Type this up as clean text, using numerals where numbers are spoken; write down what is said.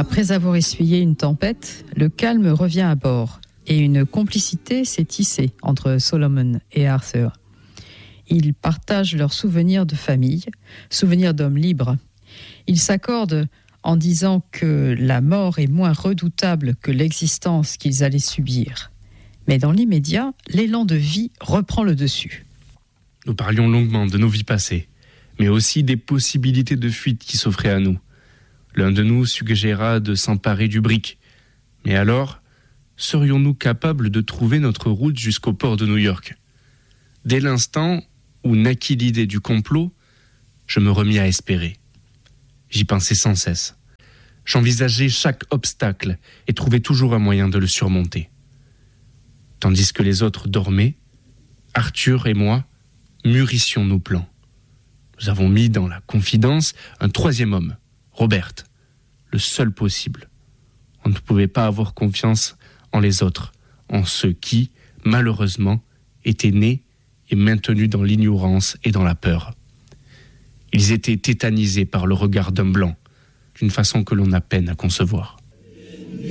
Après avoir essuyé une tempête, le calme revient à bord et une complicité s'est tissée entre Solomon et Arthur. Ils partagent leurs souvenirs de famille, souvenirs d'hommes libres. Ils s'accordent en disant que la mort est moins redoutable que l'existence qu'ils allaient subir. Mais dans l'immédiat, l'élan de vie reprend le dessus. Nous parlions longuement de nos vies passées, mais aussi des possibilités de fuite qui s'offraient à nous. L'un de nous suggéra de s'emparer du brick. Mais alors, serions-nous capables de trouver notre route jusqu'au port de New York ? Dès l'instant où naquit l'idée du complot, je me remis à espérer. J'y pensais sans cesse. J'envisageais chaque obstacle et trouvais toujours un moyen de le surmonter. Tandis que les autres dormaient, Arthur et moi mûrissions nos plans. Nous avons mis dans la confidence un troisième homme, Robert, le seul possible. On ne pouvait pas avoir confiance en les autres, en ceux qui, malheureusement, étaient nés et maintenus dans l'ignorance et dans la peur. Ils étaient tétanisés par le regard d'un blanc, d'une façon que l'on a peine à concevoir.